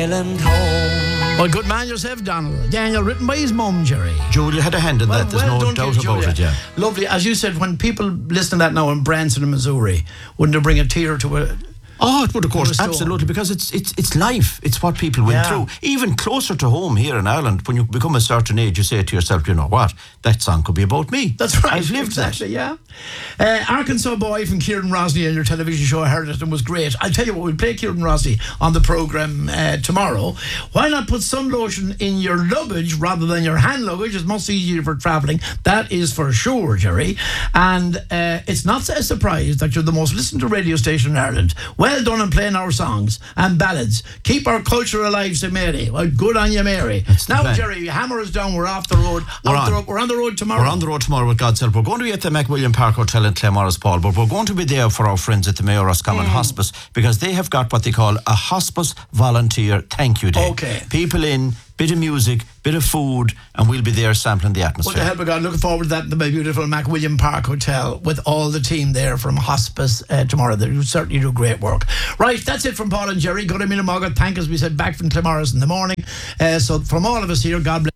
island home. Well, good man yourself, Donald. Daniel, written by his mum, Jerry. Julia had a hand in that, there's no done doubt to you, about Julia. it, yeah. Lovely. As you said, when people listen to that now in Branson and Missouri, wouldn't it bring a tear to a... Oh, it would, of course, Restore. absolutely, because it's life. It's what people went through. Even closer to home here in Ireland, when you become a certain age, you say to yourself, you know what, that song could be about me. That's right. I've lived exactly, that. Yeah. Arkansas Boy from Kieran Rosny on your television show. I heard it and was great. I'll tell you what, we'll play Kieran Rosny on the programme tomorrow. Why not put sun lotion in your luggage rather than your hand luggage? It's much easier for travelling. That is for sure, Jerry. And it's not a surprise that you're the most listened to radio station in Ireland. Well done on playing our songs and ballads. Keep our culture alive, say Mary. Well, good on you, Mary. Now, plan. Jerry, hammer us down. We're off the road. We're on the road tomorrow. We're on the road tomorrow with God's help. We're going to be at the McWilliam Park Hotel in Claremorris, Paul, but we're going to be there for our friends at the Mayo Roscommon Hospice, because they have got what they call a Hospice Volunteer Thank You Day. Okay. People in, bit of music, bit of food, and we'll be there sampling the atmosphere. What the hell, God, looking forward to that in the beautiful McWilliam Park Hotel with all the team there from Hospice tomorrow. They certainly do great work. Right, that's it from Paul and Jerry. Go to Milamogga. Thank us. We said back from Claremorris in the morning. So from all of us here, God bless.